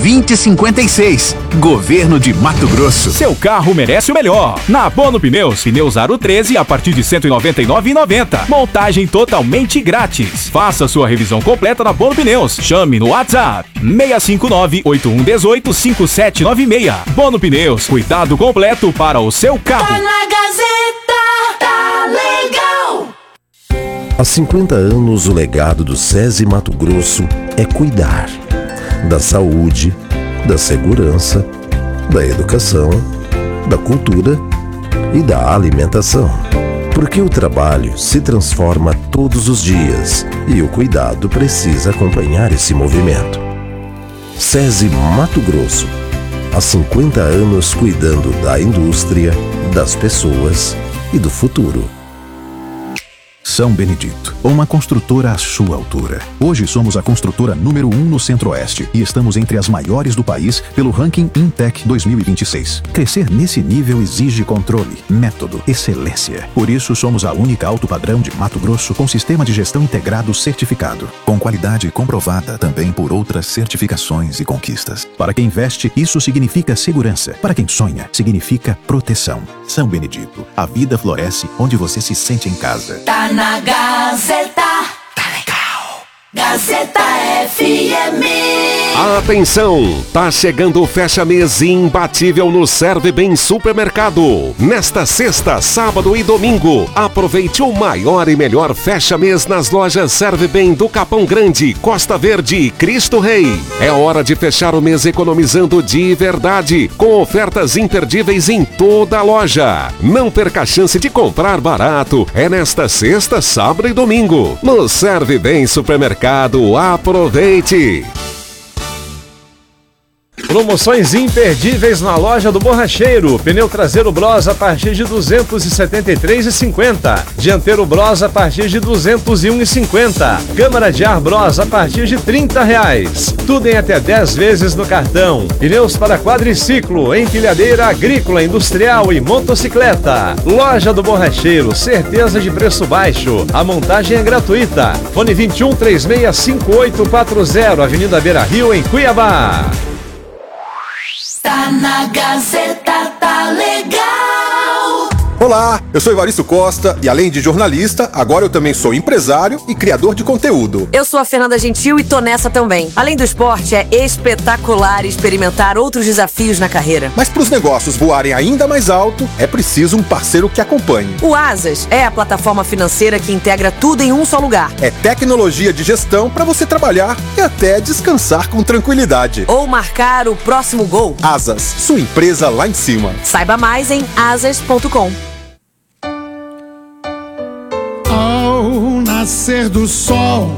2056. Governo de Mato Grosso. Seu carro merece o melhor. Na Bono Pneus, pneus Aro 13 a partir de R$ 199,90. Montagem totalmente grátis. Faça sua revisão completa na Bono Pneus. Chame no WhatsApp 659-8118-5796. Bono Pneus, cuidado completo para o seu carro. Tá na Gazeta, tá legal. Há 50 anos, o legado do SESI Mato Grosso é cuidar da saúde, da segurança, da educação, da cultura e da alimentação. Porque o trabalho se transforma todos os dias e o cuidado precisa acompanhar esse movimento. SESI Mato Grosso, há 50 anos cuidando da indústria, das pessoas e do futuro. São Benedito, uma construtora à sua altura. Hoje somos a construtora número 1 no Centro-Oeste e estamos entre as maiores do país pelo ranking Intec 2026. Crescer nesse nível exige controle, método, excelência. Por isso somos a única alto padrão de Mato Grosso com sistema de gestão integrado certificado, com qualidade comprovada também por outras certificações e conquistas. Para quem investe, isso significa segurança. Para quem sonha, significa proteção. São Benedito, a vida floresce onde você se sente em casa. Tá na Gazeta, tá legal. Gazeta FM. Atenção, tá chegando o fecha-mês imbatível no Serve Bem Supermercado. Nesta sexta, sábado e domingo, aproveite o maior e melhor fecha-mês nas lojas Serve Bem do Capão Grande, Costa Verde e Cristo Rei. É hora de fechar o mês economizando de verdade, com ofertas imperdíveis em toda a loja. Não perca a chance de comprar barato. É nesta sexta, sábado e domingo. No Serve Bem Supermercado, aproveite! Promoções imperdíveis na loja do Borracheiro. Pneu traseiro Bros a partir de R$ 273,50. Dianteiro Bros a partir de R$ 201,50. Câmara de ar Bros a partir de R$ 30. Tudo em até 10 vezes no cartão. Pneus para quadriciclo, empilhadeira agrícola, industrial e motocicleta. Loja do Borracheiro, certeza de preço baixo. A montagem é gratuita. Fone 21 36 5840, Avenida Beira Rio, em Cuiabá. Tá na Gazeta, tá legal. Olá, eu sou Evaristo Costa e além de jornalista, agora eu também sou empresário e criador de conteúdo. Eu sou a Fernanda Gentil e tô nessa também. Além do esporte, é espetacular experimentar outros desafios na carreira. Mas para os negócios voarem ainda mais alto, é preciso um parceiro que acompanhe. O Asas é a plataforma financeira que integra tudo em um só lugar. É tecnologia de gestão para você trabalhar e até descansar com tranquilidade. Ou marcar o próximo gol. Asas, sua empresa lá em cima. Saiba mais em asas.com. Ao nascer do sol